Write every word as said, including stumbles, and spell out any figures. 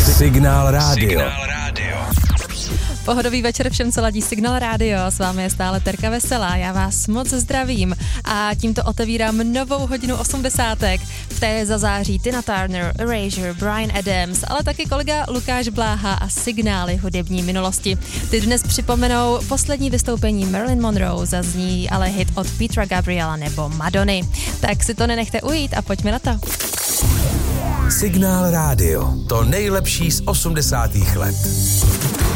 Signál rádio. Signál rádio. Pohodový večer všem, co ladí Signál rádio. S vámi je stále Terka Veselá. Já vás moc zdravím a tímto otevírám novou hodinu osmdesátek. V té zazáří Tina Turner, Erasure, Bryan Adams, ale taky kolega Lukáš Bláha a signály hudební minulosti. Ty dnes připomenou poslední vystoupení Marilyn Monroe, zazní ale hit od Petra Gabriela nebo Madony. Tak si to nenechte ujít a pojďme na to. Signál rádio. To nejlepší z osmdesátých let.